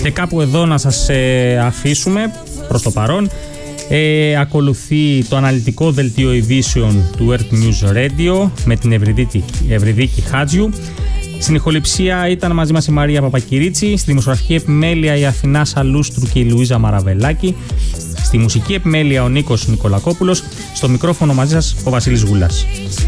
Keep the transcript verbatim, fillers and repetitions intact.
Και κάπου εδώ να σας ε, αφήσουμε προς το παρόν. Ε, ακολουθεί το αναλυτικό δελτίο ειδήσεων του Earth News Radio με την Ευρυδίκη, Ευρυδίκη Χάτζιου. Στην ηχοληψία ήταν μαζί μας η Μαρία Παπακυρίτσι, στη δημοσιογραφική επιμέλεια η Αθηνά Σαλούστρου και η Λουίζα Μαραβελάκη, στη μουσική επιμέλεια ο Νίκος Νικολακόπουλος, στο μικρόφωνο μαζί σας ο Βασίλης Γουλάς.